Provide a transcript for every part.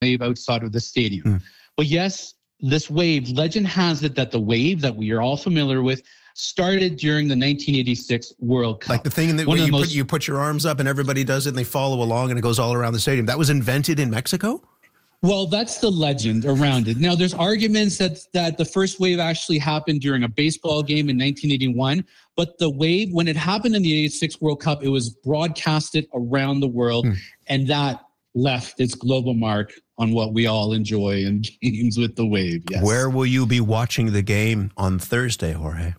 wave outside of the stadium. Mm. But yes, this wave, legend has it that the wave that we are all familiar with started during the 1986 World Cup. Like the thing that you put your arms up and everybody does it and they follow along and it goes all around the stadium. That was invented in Mexico? Well, that's the legend around it. Now, there's arguments that the first wave actually happened during a baseball game in 1981, but the wave, when it happened in the 86 World Cup, it was broadcasted around the world, and that left its global mark on what we all enjoy in games with the wave. Yes. Where will you be watching the game on Thursday, Jorge?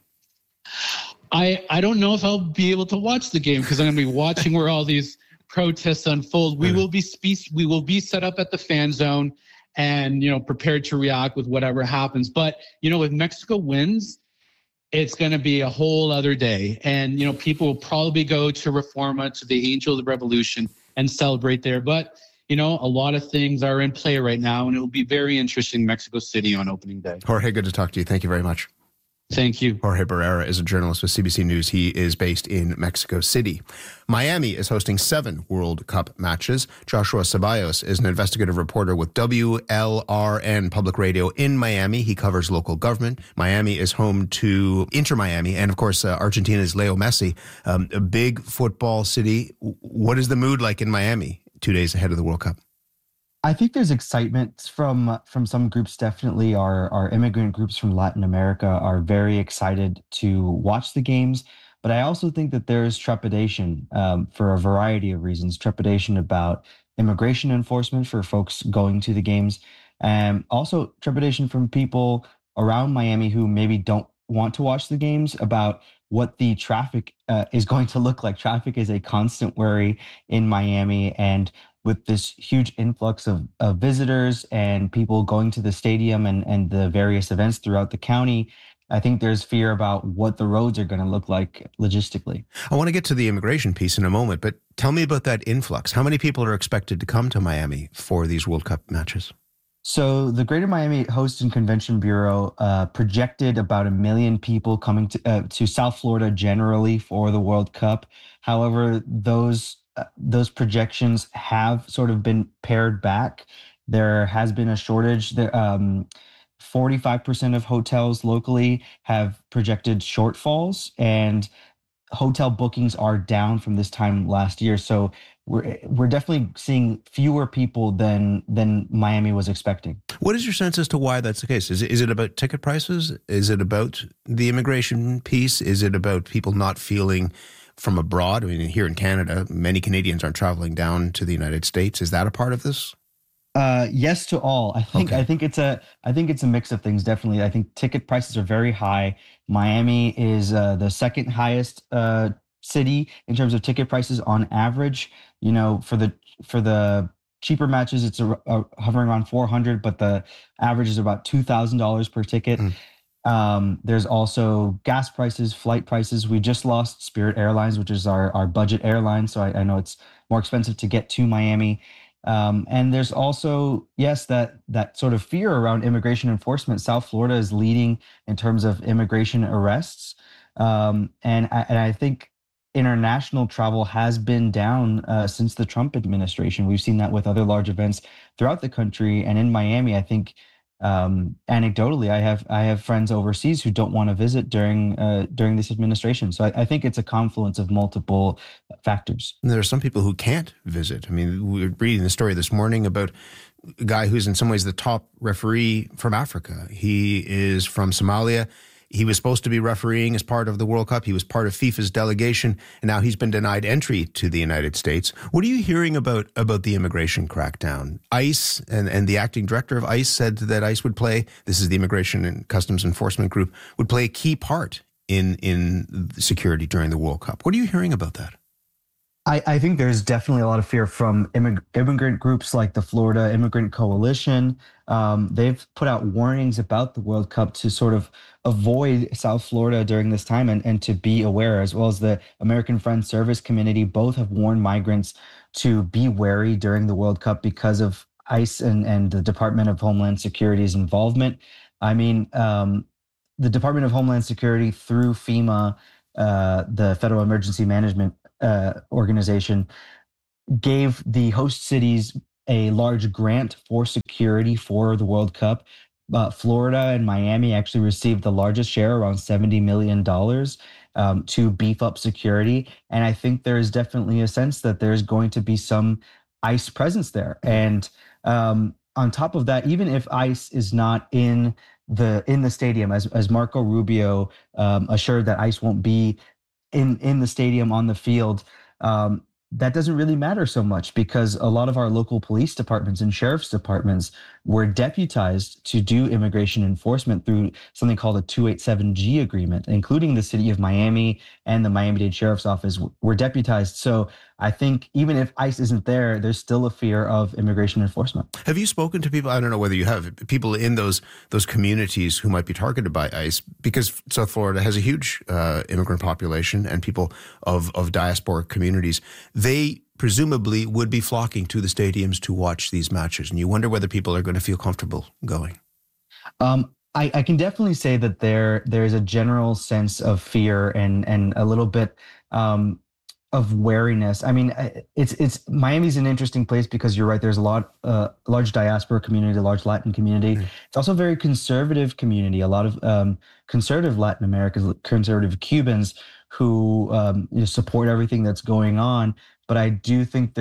I don't know if I'll be able to watch the game because I'm going to be watching where all these protests unfold. We will be set up at the fan zone and, prepared to react with whatever happens. But, if Mexico wins, it's going to be a whole other day. And, people will probably go to Reforma, to the Angel of the Revolution and celebrate there. But, a lot of things are in play right now, and it will be very interesting Mexico City on opening day. Jorge, good to talk to you. Thank you very much. Thank you. Jorge Barrera is a journalist with CBC News. He is based in Mexico City. Miami is hosting 7 World Cup matches. Joshua Ceballos is an investigative reporter with WLRN Public Radio in Miami. He covers local government. Miami is home to Inter Miami and, of course, Argentina's Leo Messi. A big football city. What is the mood like in Miami 2 days ahead of the World Cup? I think there's excitement from some groups. Definitely our immigrant groups from Latin America are very excited to watch the games. But I also think that there's trepidation for a variety of reasons. Trepidation about immigration enforcement for folks going to the games. And also trepidation from people around Miami who maybe don't want to watch the games about what the traffic is going to look like. Traffic is a constant worry in Miami, and with this huge influx of visitors and people going to the stadium and the various events throughout the county, I think there's fear about what the roads are going to look like logistically. I want to get to the immigration piece in a moment, but tell me about that influx. How many people are expected to come to Miami for these World Cup matches? So the Greater Miami Host and Convention Bureau projected about 1 million people coming to South Florida generally for the World Cup. However, those projections have sort of been pared back. There has been a shortage. 45% of hotels locally have projected shortfalls, and hotel bookings are down from this time last year. So we're definitely seeing fewer people than Miami was expecting. What is your sense as to why that's the case? Is it about ticket prices? Is it about the immigration piece? Is it about people not feeling from abroad? I mean, here in Canada, many Canadians aren't traveling down to the United States. Is that a part of this? Yes to all. I think it's a mix of things. Definitely. I think ticket prices are very high. Miami is the second highest city in terms of ticket prices on average. For the cheaper matches, it's hovering around $400, but the average is about $2,000 per ticket. There's also gas prices, flight prices. We just lost Spirit Airlines, which is our budget airline. So I know it's more expensive to get to Miami. And there's also, yes, that sort of fear around immigration enforcement. South Florida is leading in terms of immigration arrests. And I think international travel has been down since the Trump administration. We've seen that with other large events throughout the country. And in Miami, I think anecdotally, I have friends overseas who don't want to visit during this administration. So I think it's a confluence of multiple factors. And there are some people who can't visit. I mean, we were reading the story this morning about a guy who's in some ways the top referee from Africa. He is from Somalia. He was supposed to be refereeing as part of the World Cup. He was part of FIFA's delegation, and now he's been denied entry to the United States. What are you hearing about the immigration crackdown? ICE and the acting director of ICE said that ICE would play, this is the Immigration and Customs Enforcement Group, would play a key part in security during the World Cup. What are you hearing about that? I think there's definitely a lot of fear from immigrant groups like the Florida Immigrant Coalition. They've put out warnings about the World Cup to sort of avoid South Florida during this time and to be aware, as well as the American Friends Service Committee. Both have warned migrants to be wary during the World Cup because of ICE and the Department of Homeland Security's involvement. I mean, the Department of Homeland Security through FEMA, the Federal Emergency Management Organization, gave the host cities a large grant for security for the World Cup. Florida and Miami actually received the largest share, around $70 million, to beef up security. And I think there is definitely a sense that there's going to be some ICE presence there. And on top of that, even if ICE is not in the stadium, as Marco Rubio assured that ICE won't be in the stadium on the field, that doesn't really matter so much, because a lot of our local police departments and sheriff's departments were deputized to do immigration enforcement through something called a 287G agreement, including the city of Miami and the Miami-Dade Sheriff's Office were deputized. So I think even if ICE isn't there, there's still a fear of immigration enforcement. Have you spoken to people? I don't know whether you have people in those communities who might be targeted by ICE, because South Florida has a huge immigrant population and people of diasporic communities. They presumably would be flocking to the stadiums to watch these matches, and you wonder whether people are going to feel comfortable going. I can definitely say that there is a general sense of fear and a little bit of wariness. I mean, it's Miami's an interesting place because you're right. There's a large diaspora community, a large Latin community. Mm-hmm. It's also a very conservative community. A lot of conservative Latin Americans, conservative Cubans who support everything that's going on. But I do think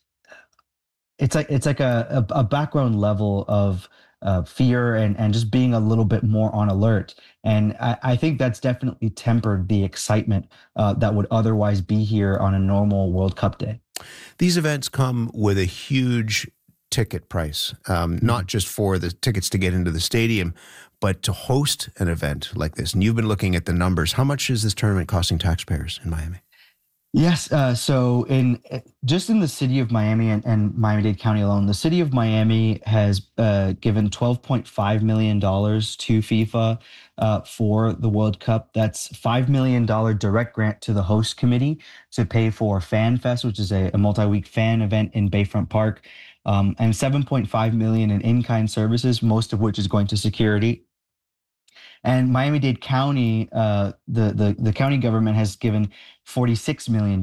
it's like a background level of fear and just being a little bit more on alert. And I think that's definitely tempered the excitement that would otherwise be here on a normal World Cup day. These events come with a huge ticket price, not just for the tickets to get into the stadium, but to host an event like this. And you've been looking at the numbers. How much is this tournament costing taxpayers in Miami? Yes. So just in the city of Miami and Miami-Dade County alone, the city of Miami has given $12.5 million to FIFA for the World Cup. That's $5 million direct grant to the host committee to pay for Fan Fest, which is a multi-week fan event in Bayfront Park, and $7.5 million in in-kind services, most of which is going to security. And Miami-Dade County, the county government has given $46 million,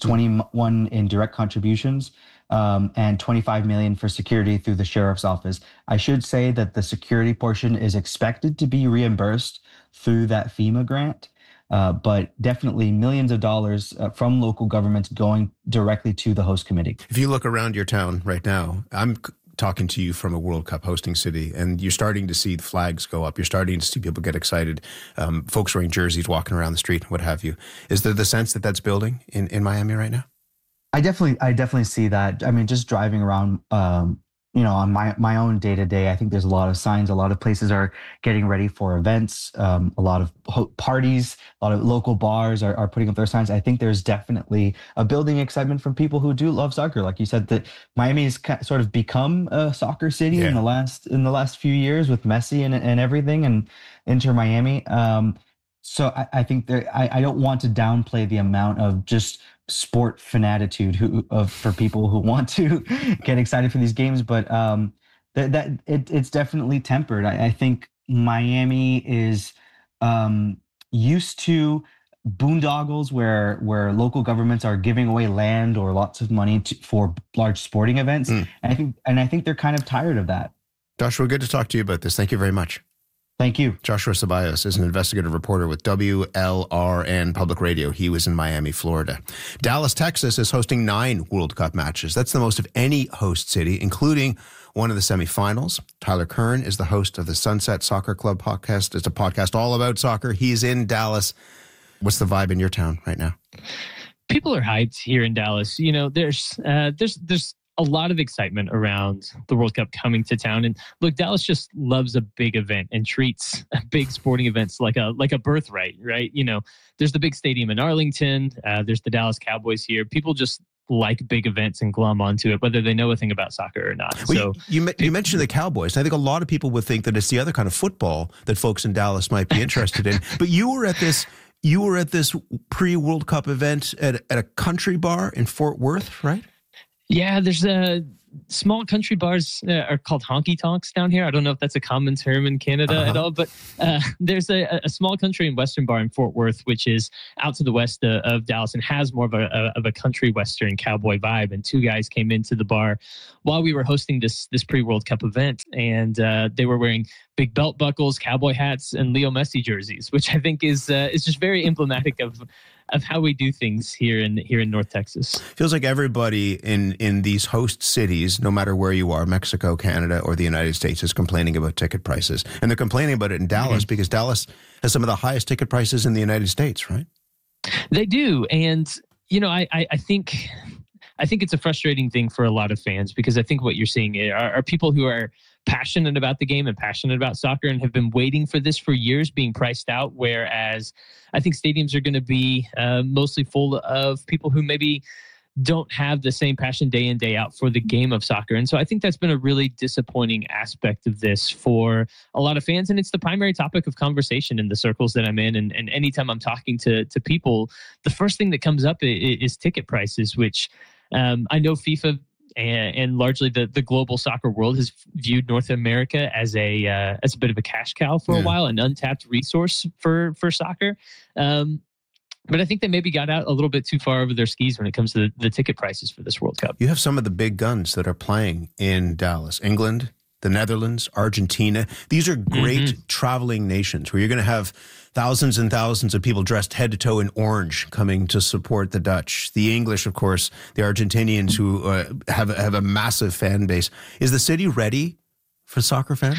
21 in direct contributions, and $25 million for security through the sheriff's office. I should say that the security portion is expected to be reimbursed through that FEMA grant, but definitely millions of dollars from local governments going directly to the host committee. If you look around your town right now, I'm talking to you from a World Cup hosting city, and you're starting to see the flags go up. You're starting to see people get excited, folks wearing jerseys, walking around the street, what have you. Is there the sense that that's building in Miami right now? I definitely see that. I mean, just driving around, on my own day to day, I think there's a lot of signs. A lot of places are getting ready for events. A lot of parties, a lot of local bars are putting up their signs. I think there's definitely a building excitement from people who do love soccer. Like you said, that Miami has sort of become a soccer city in the last few years with Messi and everything, and Inter Miami. So I think I don't want to downplay the amount of just sport fanatitude for people who want to get excited for these games, but it's definitely tempered. I think Miami is used to boondoggles where local governments are giving away land or lots of money for large sporting events. And I think they're kind of tired of that. Joshua, good to talk to you about this. Thank you very much. Thank you. Joshua Ceballos is an investigative reporter with WLRN Public Radio. He was in Miami, Florida. Dallas, Texas is hosting 9 World Cup matches. That's the most of any host city, including one of the semifinals. Tyler Kern is the host of the Sunset Soccer Club podcast. It's a podcast all about soccer. He's in Dallas. What's the vibe in your town right now? People are hyped here in Dallas. You know, there's a lot of excitement around the World Cup coming to town. And look, Dallas just loves a big event and treats big sporting events like a birthright, right? You know, there's the big stadium in Arlington. There's the Dallas Cowboys here. People just like big events and glom onto it, whether they know a thing about soccer or not. Well, so you mentioned the Cowboys. I think a lot of people would think that it's the other kind of football that folks in Dallas might be interested in. But you were at this pre-World Cup event at a country bar in Fort Worth, right? Yeah, there's small country bars are called honky tonks down here. I don't know if that's a common term in Canada at all, but there's a small country and western bar in Fort Worth, which is out to the west of Dallas and has more of a country western cowboy vibe. And two guys came into the bar while we were hosting this pre-World Cup event, and they were wearing big belt buckles, cowboy hats, and Leo Messi jerseys, which I think is just very emblematic of how we do things here in North Texas. Feels like everybody in these host cities, no matter where you are, Mexico, Canada, or the United States, is complaining about ticket prices. And they're complaining about it in Dallas because Dallas has some of the highest ticket prices in the United States, right? They do. And, I think it's a frustrating thing for a lot of fans, because I think what you're seeing are people who are passionate about the game and passionate about soccer and have been waiting for this for years being priced out, whereas I think stadiums are going to be mostly full of people who maybe don't have the same passion day in, day out for the game of soccer. And so I think that's been a really disappointing aspect of this for a lot of fans. And it's the primary topic of conversation in the circles that I'm in. And anytime I'm talking to people, the first thing that comes up is ticket prices, which I know FIFA and largely the global soccer world has viewed North America as a bit of a cash cow for a while, an untapped resource for soccer. But I think they maybe got out a little bit too far over their skis when it comes to the ticket prices for this World Cup. You have some of the big guns that are playing in Dallas. England, the Netherlands, Argentina. These are great traveling nations where you're going to have thousands and thousands of people dressed head to toe in orange coming to support the Dutch. The English, of course, the Argentinians who have a massive fan base. Is the city ready for soccer fans?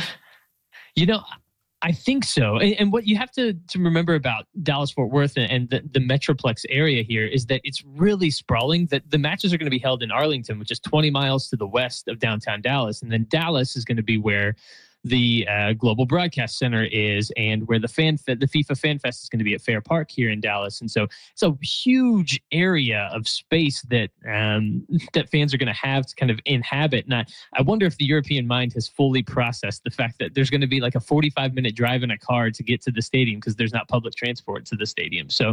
I think so. And what you have to remember about Dallas-Fort Worth and the Metroplex area here is that it's really sprawling. That the matches are going to be held in Arlington, which is 20 miles to the west of downtown Dallas. And then Dallas is going to be where the Global Broadcast Center is, and where the FIFA Fan Fest is going to be at Fair Park here in Dallas. And so it's a huge area of space that that fans are going to have to kind of inhabit. And I wonder if the European mind has fully processed the fact that there's going to be like a 45-minute drive in a car to get to the stadium because there's not public transport to the stadium. So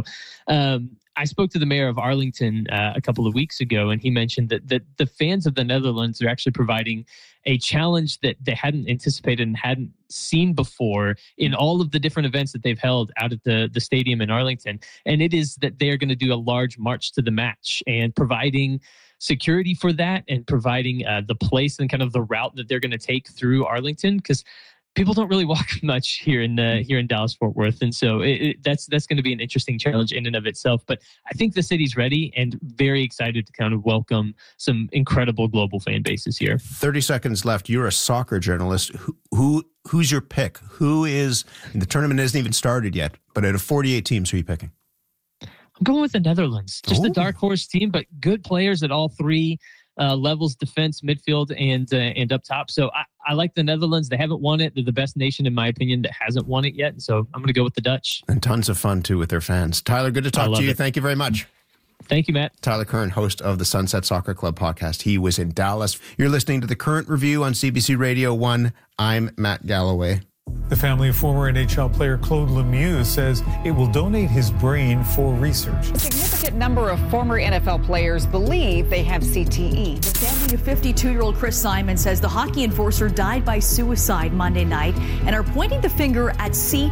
I spoke to the mayor of Arlington a couple of weeks ago, and he mentioned that the fans of the Netherlands are actually providing a challenge that they hadn't anticipated and hadn't seen before in all of the different events that they've held out at the stadium in Arlington. And it is that they're going to do a large march to the match, and providing security for that, and providing the place and kind of the route that they're going to take through Arlington, because people don't really walk much here in Dallas-Fort Worth. And so that's going to be an interesting challenge in and of itself. But I think the city's ready and very excited to kind of welcome some incredible global fan bases here. 30 seconds left. You're a soccer journalist. Who's your pick? Who is, the tournament hasn't even started yet, but out of 48 teams, who are you picking? I'm going with the Netherlands. Just a dark horse team, but good players at all three levels: defense, midfield, and up top. So I like the Netherlands. They haven't won it. They're the best nation, in my opinion, that hasn't won it yet. And so I'm going to go with the Dutch. And tons of fun, too, with their fans. Tyler, good to talk to you. Thank you very much. Thank you, Matt. Tyler Kern, host of the Sunset Soccer Club podcast. He was in Dallas. You're listening to The Current Review on CBC Radio 1. I'm Matt Galloway. The family of former NHL player Claude Lemieux says it will donate his brain for research. A significant number of former NFL players believe they have CTE. The family of 52-year-old Chris Simon says the hockey enforcer died by suicide Monday night and are pointing the finger at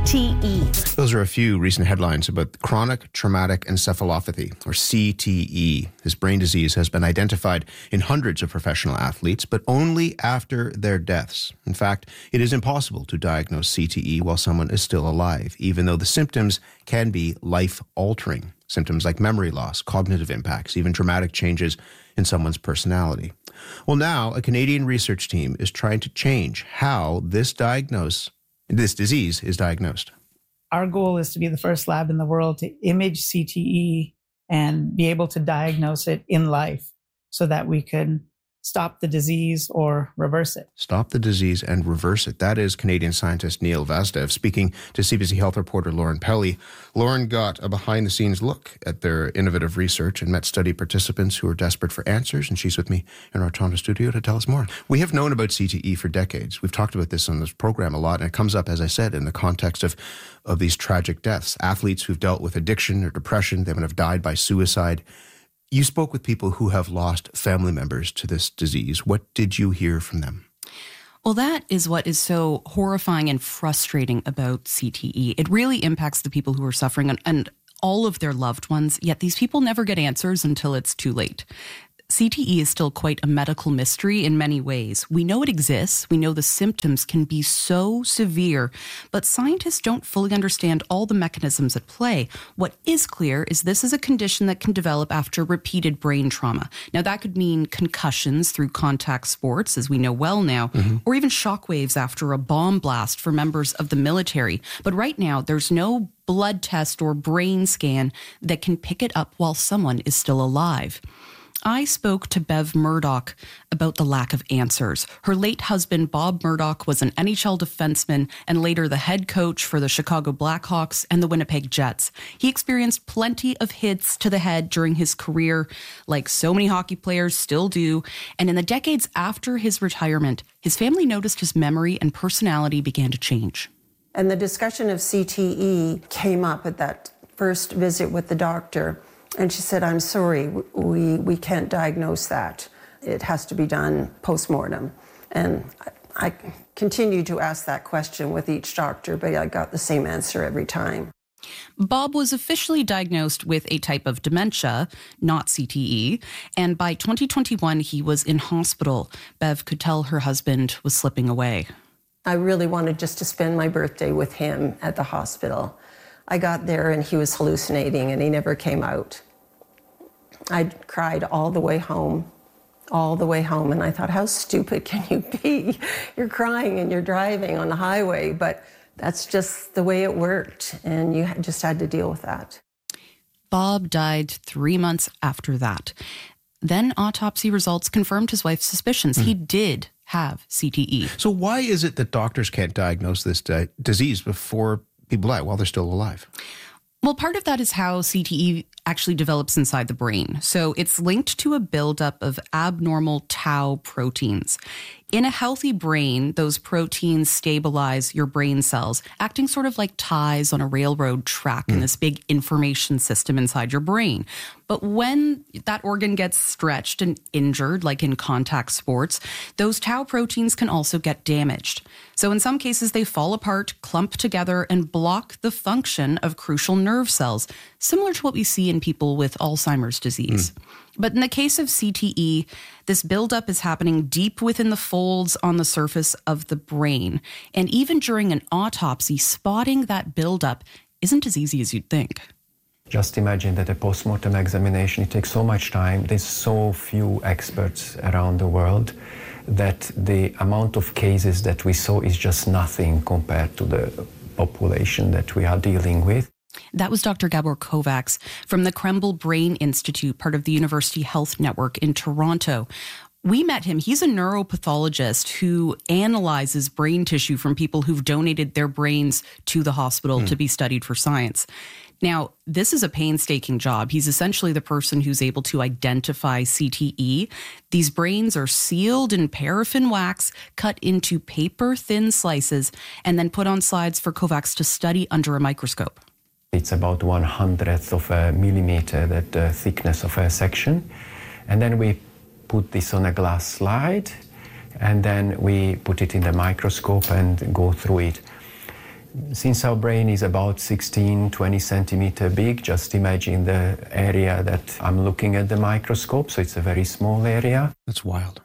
CTE. Those are a few recent headlines about chronic traumatic encephalopathy, or CTE. This brain disease has been identified in hundreds of professional athletes, but only after their deaths. In fact, it is impossible to diagnose CTE while someone is still alive, even though the symptoms can be life-altering. Symptoms like memory loss, cognitive impacts, even dramatic changes in someone's personality. Well, now a Canadian research team is trying to change how this disease is diagnosed. Our goal is to be the first lab in the world to image CTE and be able to diagnose it in life so that we can stop the disease or reverse it. Stop the disease and reverse it. That is Canadian scientist Neil Vastev speaking to CBC Health reporter Lauren Pelly. Lauren got a behind-the-scenes look at their innovative research and met study participants who are desperate for answers, and she's with me in our Toronto studio to tell us more. We have known about CTE for decades. We've talked about this on this program a lot, and it comes up, as I said, in the context of these tragic deaths. Athletes who've dealt with addiction or depression, they have died by suicide. You spoke with people who have lost family members to this disease. What did you hear from them? Well, that is what is so horrifying and frustrating about CTE. It really impacts the people who are suffering and all of their loved ones, yet these people never get answers until it's too late. CTE is still quite a medical mystery in many ways. We know it exists. We know the symptoms can be so severe, but scientists don't fully understand all the mechanisms at play. What is clear is this is a condition that can develop after repeated brain trauma. Now, that could mean concussions through contact sports, as we know well now, or even shockwaves after a bomb blast for members of the military. But right now, there's no blood test or brain scan that can pick it up while someone is still alive. I spoke to Bev Murdoch about the lack of answers. Her late husband, Bob Murdoch, was an NHL defenseman and later the head coach for the Chicago Blackhawks and the Winnipeg Jets. He experienced plenty of hits to the head during his career, like so many hockey players still do. And in the decades after his retirement, his family noticed his memory and personality began to change. And the discussion of CTE came up at that first visit with the doctor. And she said, I'm sorry, we can't diagnose that. It has to be done post-mortem. And I continued to ask that question with each doctor, but I got the same answer every time. Bob was officially diagnosed with a type of dementia, not CTE, and by 2021, he was in hospital. Bev could tell her husband was slipping away. I really wanted just to spend my birthday with him at the hospital. I got there and he was hallucinating and he never came out. I cried all the way home. And I thought, how stupid can you be? You're crying and you're driving on the highway, but that's just the way it worked. And you just had to deal with that. Bob died 3 months after that. Then autopsy results confirmed his wife's suspicions. He did have CTE. So why is it that doctors can't diagnose this disease before people die while they're still alive? Well, part of that is how CTE actually develops inside the brain. So it's linked to a buildup of abnormal tau proteins. In a healthy brain, those proteins stabilize your brain cells, acting sort of like ties on a railroad track in this big information system inside your brain. But when that organ gets stretched and injured, like in contact sports, those tau proteins can also get damaged. So in some cases, they fall apart, clump together, and block the function of crucial nerve cells, similar to what we see in people with Alzheimer's disease. But in the case of CTE, this buildup is happening deep within the folds on the surface of the brain. And even during an autopsy, spotting that buildup isn't as easy as you'd think. Just imagine that a post-mortem examination, it takes so much time. There's so few experts around the world that the amount of cases that we saw is just nothing compared to the population that we are dealing with. That was Dr. Gabor Kovacs from the Krembil Brain Institute, part of the University Health Network in Toronto. We met him. He's a neuropathologist who analyzes brain tissue from people who've donated their brains to the hospital to be studied for science. Now, this is a painstaking job. He's essentially the person who's able to identify CTE. These brains are sealed in paraffin wax, cut into paper-thin slices, and then put on slides for Kovacs to study under a microscope. It's about 1/100th of a millimeter, that thickness of a section. And then we put this on a glass slide, and then we put it in the microscope and go through it. Since our brain is about 16-20 centimeter big, just imagine the area that I'm looking at the microscope. So it's a very small area. That's wild.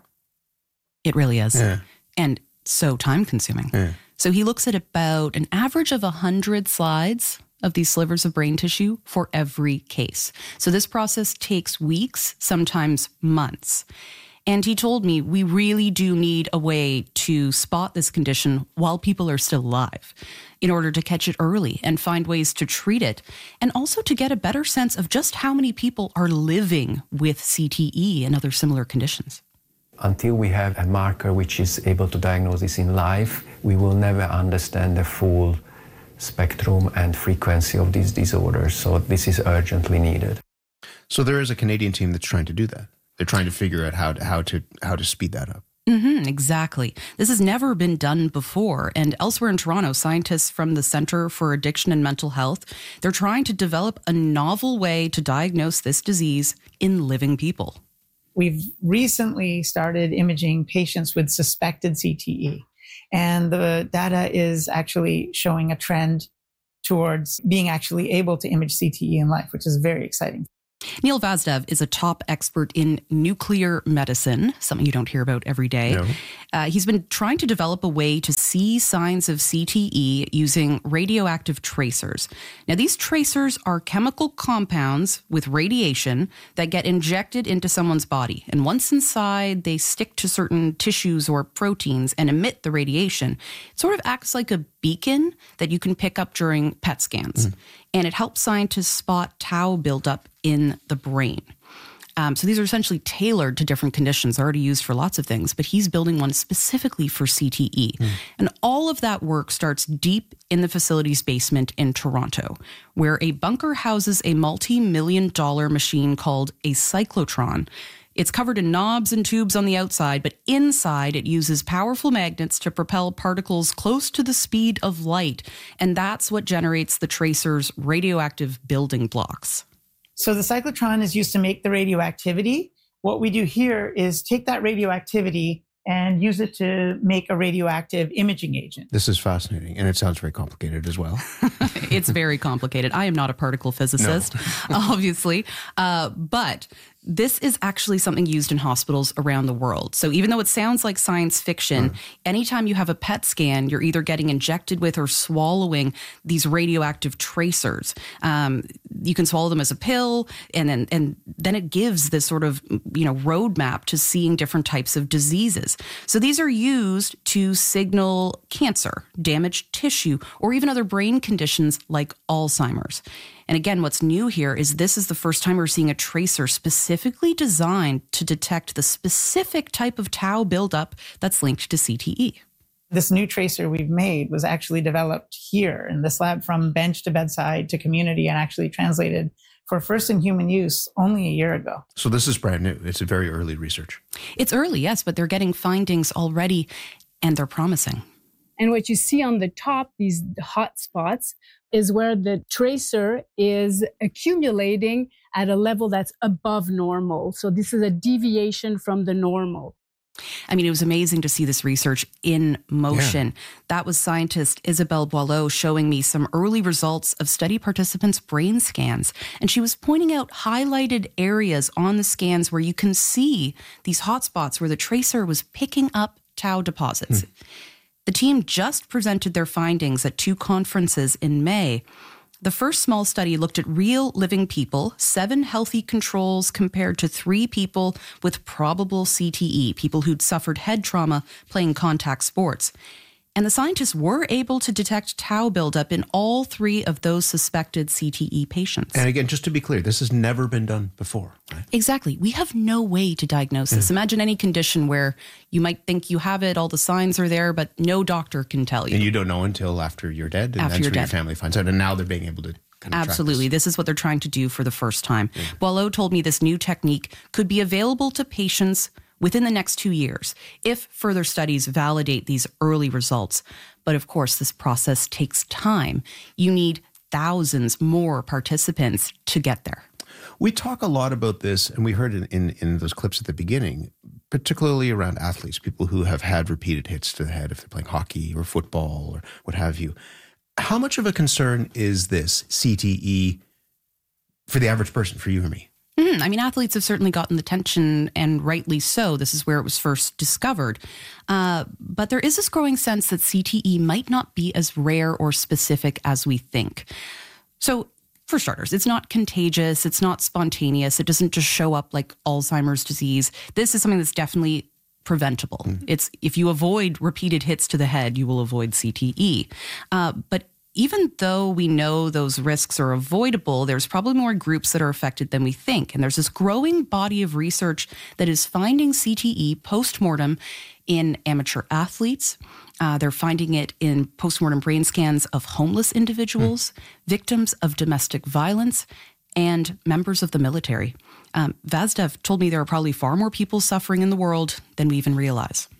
It really is. Yeah. And so time consuming. Yeah. So he looks at about an average of 100 slides of these slivers of brain tissue for every case. So this process takes weeks, sometimes months. And he told me we really do need a way to spot this condition while people are still alive in order to catch it early and find ways to treat it, and also to get a better sense of just how many people are living with CTE and other similar conditions. Until we have a marker which is able to diagnose this in life, we will never understand the full spectrum and frequency of these disorders. So this is urgently needed. So there is a Canadian team that's trying to do that. They're trying to figure out how to speed that up. Exactly. This has never been done before. And elsewhere in Toronto, scientists from the Centre for Addiction and Mental Health, they're trying to develop a novel way to diagnose this disease in living people. We've recently started imaging patients with suspected CTE, and the data is actually showing a trend towards being actually able to image CTE in life, which is very exciting. Neil Vazdev is a top expert in nuclear medicine, something you don't hear about every day. No. He's been trying to develop a way to see signs of CTE using radioactive tracers. Now, these tracers are chemical compounds with radiation that get injected into someone's body. And once inside, they stick to certain tissues or proteins and emit the radiation. It sort of acts like a beacon that you can pick up during PET scans. And it helps scientists spot tau buildup in the brain. So these are essentially tailored to different conditions, already used for lots of things, but he's building one specifically for CTE. And all of that work starts deep in the facility's basement in Toronto, where a bunker houses a multi-million-dollar machine called a cyclotron. It's covered in knobs and tubes on the outside, but inside it uses powerful magnets to propel particles close to the speed of light. And that's what generates the tracer's radioactive building blocks. So the cyclotron is used to make the radioactivity. What we do here is take that radioactivity and use it to make a radioactive imaging agent. This is fascinating, and it sounds very complicated as well. It's very complicated. I am not a particle physicist, obviously, but this is actually something used in hospitals around the world. So even though it sounds like science fiction, anytime you have a PET scan, you're either getting injected with or swallowing these radioactive tracers. You can swallow them as a pill, and then it gives this sort of roadmap to seeing different types of diseases. So these are used to signal cancer, damaged tissue, or even other brain conditions like Alzheimer's. And again, what's new here is this is the first time we're seeing a tracer specifically designed to detect the specific type of tau buildup that's linked to CTE. This new tracer we've made was actually developed here in this lab from bench to bedside to community and actually translated for first in human use only a year ago. So this is brand new. It's a very early research. It's early, yes, but they're getting findings already and they're promising. And what you see on the top, these hot spots, is where the tracer is accumulating at a level that's above normal. So this is a deviation from the normal. I mean, it was amazing to see this research in motion. Yeah. That was scientist Isabelle Boileau showing me some early results of study participants' brain scans. And she was pointing out highlighted areas on the scans where you can see these hotspots where the tracer was picking up tau deposits. The team just presented their findings at 2 conferences in May. The first small study looked at real living people, 7 healthy controls compared to 3 people with probable CTE, people who'd suffered head trauma playing contact sports. And the scientists were able to detect tau buildup in all 3 of those suspected CTE patients. And again, just to be clear, this has never been done before, right? Exactly. We have no way to diagnose this. Imagine any condition where you might think you have it, all the signs are there, but no doctor can tell you. And you don't know until after you're dead, and that's when your family finds out. And now they're being able to kind of Absolutely. This is what they're trying to do for the first time. Boileau told me this new technique could be available to patients within the next 2 years, if further studies validate these early results. But of course, this process takes time. You need thousands more participants to get there. We talk a lot about this, and we heard in those clips at the beginning, particularly around athletes, people who have had repeated hits to the head if they're playing hockey or football or what have you. How much of a concern is this CTE for the average person, for you or me? I mean, athletes have certainly gotten the attention, and rightly so. This is where it was first discovered. But there is this growing sense that CTE might not be as rare or specific as we think. So, for starters, it's not contagious. It's not spontaneous. It doesn't just show up like Alzheimer's disease. This is something that's definitely preventable. It's if you avoid repeated hits to the head, you will avoid CTE. But even though we know those risks are avoidable, there's probably more groups that are affected than we think. And there's this growing body of research that is finding CTE post-mortem in amateur athletes. They're finding it in post-mortem brain scans of homeless individuals, victims of domestic violence, and members of the military. Vazdev told me there are probably far more people suffering in the world than we even realize.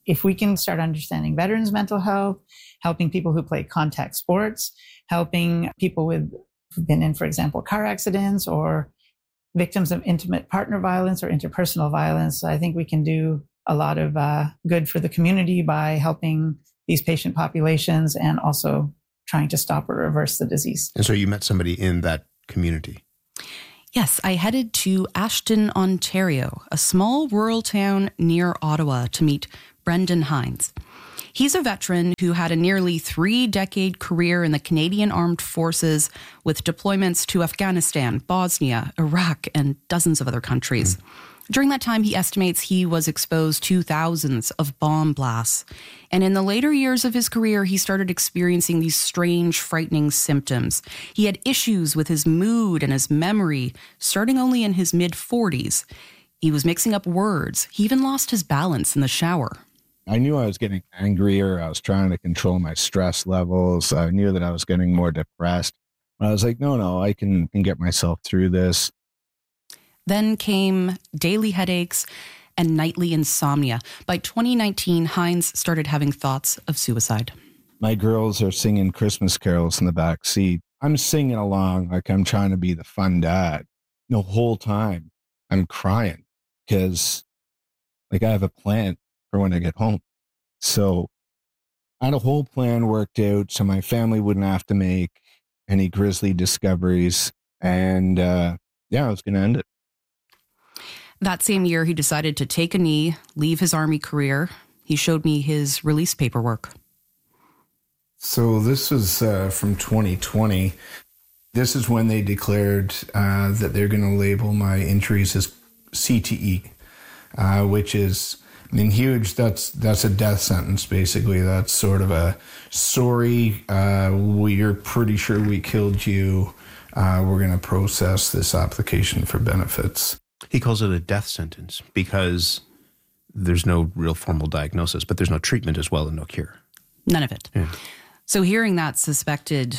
if we can start understanding veterans' mental health, helping people who play contact sports, helping people who've been in, for example, car accidents or victims of intimate partner violence or interpersonal violence, I think we can do a lot of good for the community by helping these patient populations and also trying to stop or reverse the disease. And so you met somebody in that community? Yes, I headed to Ashton, Ontario, a small rural town near Ottawa, to meet Brendan Hines. He's a veteran who had a nearly 3-decade career in the Canadian Armed Forces with deployments to Afghanistan, Bosnia, Iraq, and dozens of other countries. During that time, he estimates he was exposed to thousands of bomb blasts. And in the later years of his career, he started experiencing these strange, frightening symptoms. He had issues with his mood and his memory, starting only in his mid-40s. He was mixing up words. He even lost his balance in the shower. I knew I was getting angrier. I was trying to control my stress levels. I knew that I was getting more depressed. But I was like, no, I can get myself through this. Then came daily headaches and nightly insomnia. By 2019, Hines started having thoughts of suicide. My girls are singing Christmas carols in the back seat. I'm singing along like I'm trying to be the fun dad. The whole time I'm crying because I have a plan for when I get home. So I had a whole plan worked out so my family wouldn't have to make any grisly discoveries. And I was going to end it. That same year, he decided to take a knee, leave his Army career. He showed me his release paperwork. So this was from 2020. This is when they declared that they're going to label my injuries as CTE, which is, huge. That's a death sentence, basically. That's sort of a, sorry, we're pretty sure we killed you. We're going to process this application for benefits. He calls it a death sentence because there's no real formal diagnosis, but there's no treatment as well and no cure. None of it. Yeah. So hearing that suspected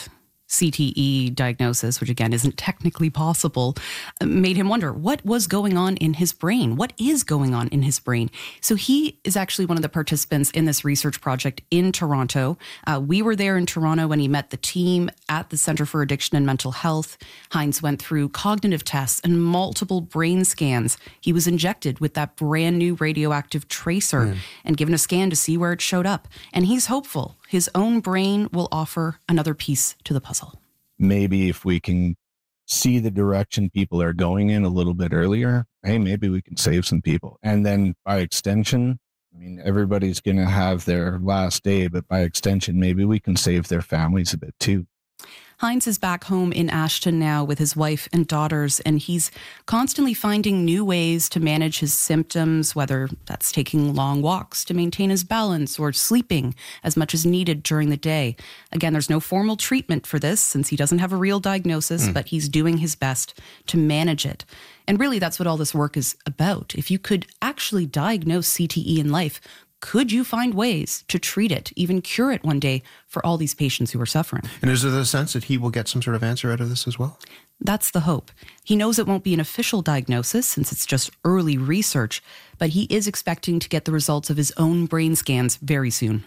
CTE diagnosis, which again isn't technically possible, made him wonder what was going on in his brain. What is going on in his brain? So he is actually one of the participants in this research project in Toronto. We were there in Toronto when he met the team at the Centre for Addiction and Mental Health. Hines went through cognitive tests and multiple brain scans. He was injected with that brand new radioactive tracer and given a scan to see where it showed up. And he's hopeful his own brain will offer another piece to the puzzle. Maybe if we can see the direction people are going in a little bit earlier, hey, maybe we can save some people. And then by extension, everybody's going to have their last day, but by extension, maybe we can save their families a bit too. Hines is back home in Ashton now with his wife and daughters, and he's constantly finding new ways to manage his symptoms, whether that's taking long walks to maintain his balance or sleeping as much as needed during the day. Again, there's no formal treatment for this since he doesn't have a real diagnosis, but he's doing his best to manage it. And really, that's what all this work is about. If you could actually diagnose CTE in life, could you find ways to treat it, even cure it one day for all these patients who are suffering? And is there the sense that he will get some sort of answer out of this as well? That's the hope. He knows it won't be an official diagnosis since it's just early research, but he is expecting to get the results of his own brain scans very soon.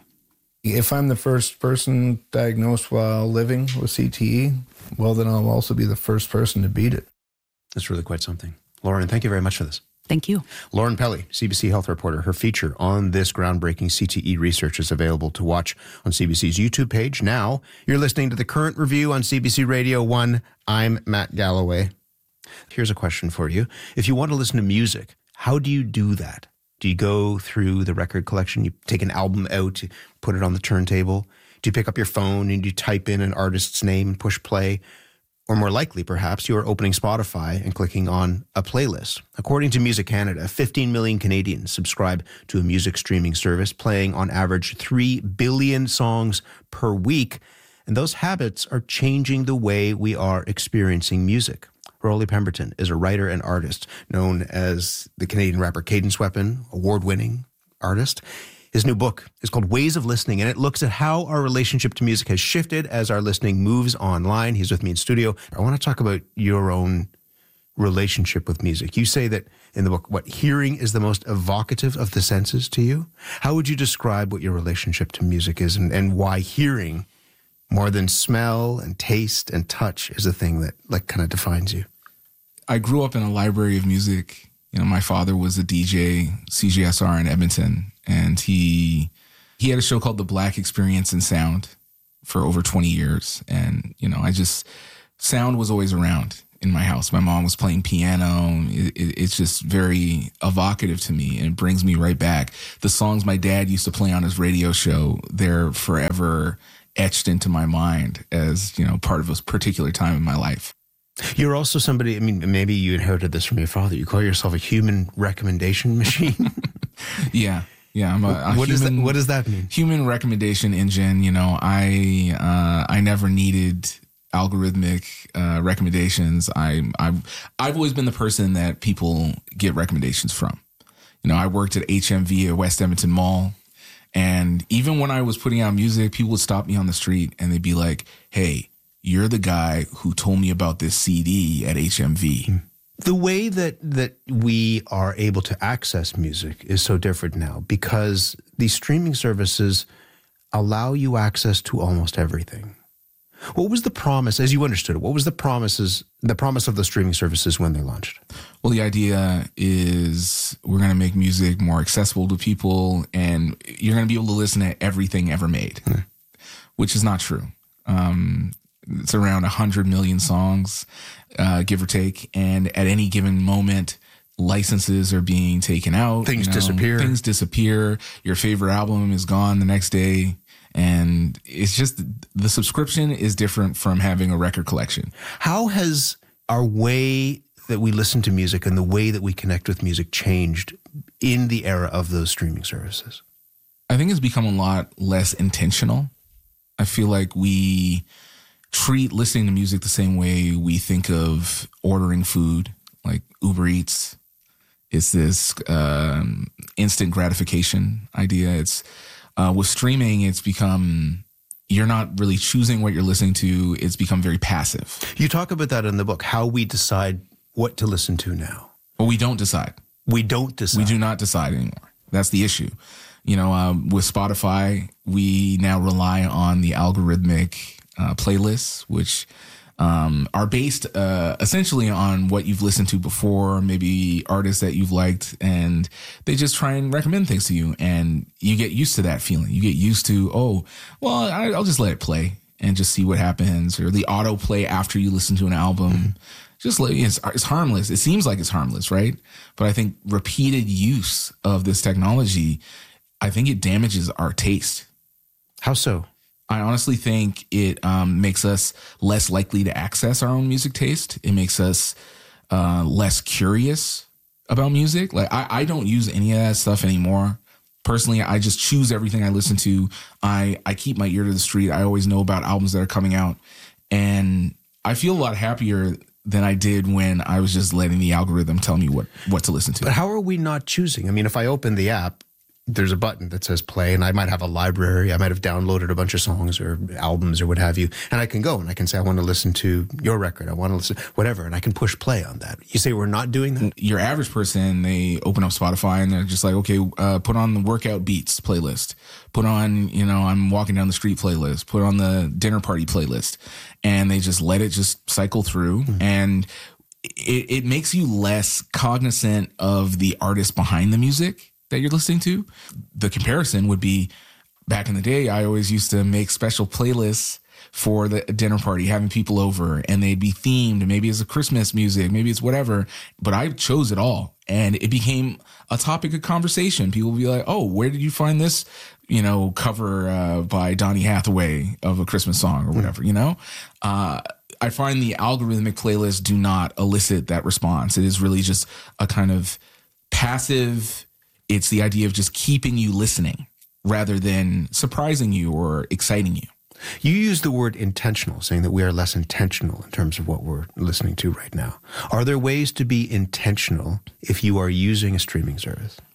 If I'm the first person diagnosed while living with CTE, well, then I'll also be the first person to beat it. That's really quite something. Lauren, thank you very much for this. Thank you. Lauren Pelly, CBC Health reporter. Her feature on this groundbreaking CTE research is available to watch on CBC's YouTube page. Now, you're listening to The Current Review on CBC Radio 1. I'm Matt Galloway. Here's a question for you. If you want to listen to music, how do you do that? Do you go through the record collection? You take an album out, you put it on the turntable? Do you pick up your phone and you type in an artist's name and push play? Or more likely, perhaps, you are opening Spotify and clicking on a playlist. According to Music Canada, 15 million Canadians subscribe to a music streaming service, playing on average 3 billion songs per week. And those habits are changing the way we are experiencing music. Rolly Pemberton is a writer and artist known as the Canadian rapper Cadence Weapon, award-winning artist. His new book is called Ways of Listening, and it looks at how our relationship to music has shifted as our listening moves online. He's with me in studio. I want to talk about your own relationship with music. You say that in the book, hearing is the most evocative of the senses to you. How would you describe what your relationship to music is, and why hearing more than smell and taste and touch is a thing that like kind of defines you? I grew up in a library of music. You know, my father was a DJ, CJSR in Edmonton, and he had a show called The Black Experience in Sound for over 20 years. And, you know, sound was always around in my house. My mom was playing piano. It's just very evocative to me, and it brings me right back. The songs my dad used to play on his radio show, they're forever etched into my mind as, you know, part of a particular time in my life. You're also somebody, I mean, maybe you inherited this from your father. You call yourself a human recommendation machine. Yeah. I'm what does that mean? Human recommendation engine. You know, I never needed algorithmic recommendations. I've always been the person that people get recommendations from. You know, I worked at HMV at West Edmonton Mall, and even when I was putting out music, people would stop me on the street and they'd be like, "Hey, you're the guy who told me about this CD at HMV." The way that we are able to access music is so different now because these streaming services allow you access to almost everything. What was the promise, as you understood it, what was the promise of the streaming services when they launched? Well, the idea is we're going to make music more accessible to people, and you're going to be able to listen to everything ever made, which is not true. It's around 100 million songs, give or take. And at any given moment, licenses are being taken out. Things disappear. Your favorite album is gone the next day. And it's just the subscription is different from having a record collection. How has our way that we listen to music and the way that we connect with music changed in the era of those streaming services? I think it's become a lot less intentional. I feel like we treat listening to music the same way we think of ordering food, like Uber Eats. It's this instant gratification idea. It's with streaming, it's become, you're not really choosing what you're listening to. It's become very passive. You talk about that in the book, how we decide what to listen to now. Well, we don't decide. We don't decide. We do not decide anymore. That's the issue. You know, with Spotify, we now rely on the algorithmic playlists, which are based essentially on what you've listened to before, maybe artists that you've liked, and they just try and recommend things to you, and you get used to that feeling. You get used to, oh, well, I'll just let it play and just see what happens, or the autoplay after you listen to an album. Mm-hmm. Just it's harmless. It seems like it's harmless, right? But I think repeated use of this technology, I think it damages our taste. How so? I honestly think it makes us less likely to access our own music taste. It makes us less curious about music. Like I don't use any of that stuff anymore. Personally, I just choose everything I listen to. I keep my ear to the street. I always know about albums that are coming out. And I feel a lot happier than I did when I was just letting the algorithm tell me what to listen to. But how are we not choosing? I mean, if I open the app, there's a button that says play, and I might have a library. I might have downloaded a bunch of songs or albums or what have you. And I can go and I can say, I want to listen to your record. I want to listen, whatever. And I can push play on that. You say we're not doing that? Your average person, they open up Spotify and they're just like, okay, put on the workout beats playlist. Put on, I'm walking down the street playlist. Put on the dinner party playlist. And they just let it just cycle through. Mm-hmm. And it makes you less cognizant of the artist behind the music that you're listening to. The comparison would be back in the day, I always used to make special playlists for the dinner party, having people over, and they'd be themed. Maybe it's a Christmas music, maybe it's whatever, but I chose it all. And it became a topic of conversation. People would be like, oh, where did you find this, cover by Donny Hathaway of a Christmas song or whatever, I find the algorithmic playlists do not elicit that response. It is really just a kind of passive. It's the idea of just keeping you listening rather than surprising you or exciting you. You use the word intentional, saying that we are less intentional in terms of what we're listening to right now. Are there ways to be intentional if you are using a streaming service?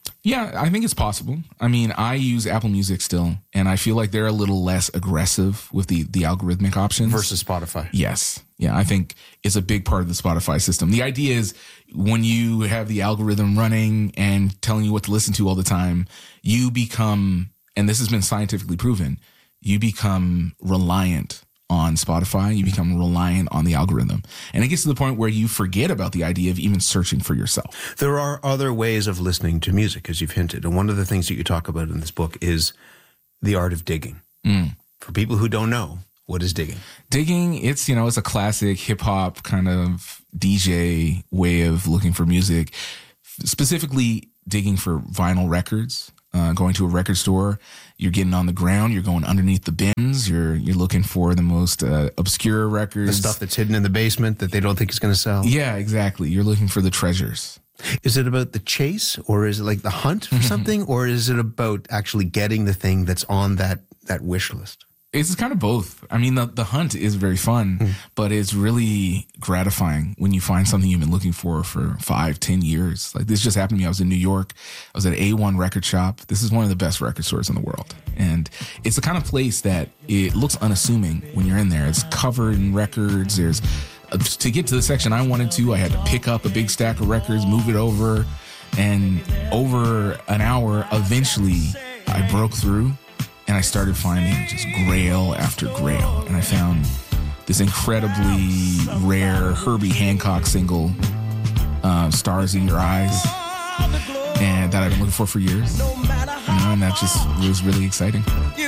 Yeah, I think it's possible. I mean, I use Apple Music still, and I feel like they're a little less aggressive with the algorithmic options. Versus Spotify. Yes. Yeah, I think it's a big part of the Spotify system. The idea is when you have the algorithm running and telling you what to listen to all the time, you become, and this has been scientifically proven, you become reliant on Spotify, you become reliant on the algorithm. And it gets to the point where you forget about the idea of even searching for yourself. There are other ways of listening to music, as you've hinted. And one of the things that you talk about in this book is the art of digging. For people who don't know, what is digging? Digging, it's a classic hip hop kind of DJ way of looking for music, specifically digging for vinyl records. Going to a record store, you're getting on the ground, you're going underneath the bins, you're looking for the most obscure records. The stuff that's hidden in the basement that they don't think is going to sell. Yeah, exactly. You're looking for the treasures. Is it about the chase, or is it like the hunt for something, or is it about actually getting the thing that's on that wish list? It's kind of both. I mean, the hunt is very fun, but it's really gratifying when you find something you've been looking for 5-10 years. Like this just happened to me. I was in New York. I was at A1 Record Shop. This is one of the best record stores in the world. And it's the kind of place that it looks unassuming when you're in there. It's covered in records. To get to the section I wanted to, I had to pick up a big stack of records, move it over. And over an hour, eventually I broke through. And I started finding just grail after grail. And I found this incredibly rare Herbie Hancock single, Stars in Your Eyes, and that I've been looking for years. And that just was really exciting.